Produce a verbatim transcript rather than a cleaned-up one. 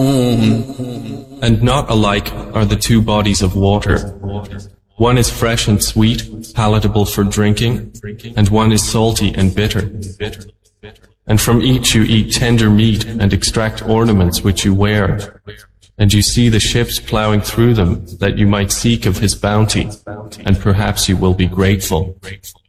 And not alike are the two bodies of water. One is fresh and sweet, palatable for drinking, and one is salty and bitter. And from each you eat tender meat and extract ornaments which you wear. And you see the ships plowing through them, that you might seek of his bounty, and perhaps you will be grateful.